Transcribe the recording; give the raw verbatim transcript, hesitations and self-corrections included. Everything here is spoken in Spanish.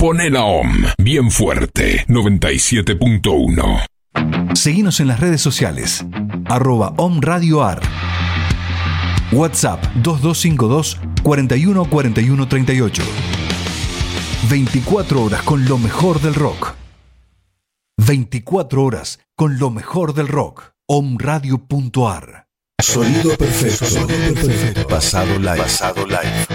Pone la O M bien fuerte, noventa y siete punto uno. Seguinos en las redes sociales, arroba omradioar. WhatsApp dos dos cinco dos, cuatro uno cuatro uno tres ocho. veinticuatro horas con lo mejor del rock. veinticuatro horas con lo mejor del rock. omradio punto ar. Sonido perfecto. Sonido perfecto. Pasado live. Pasado live.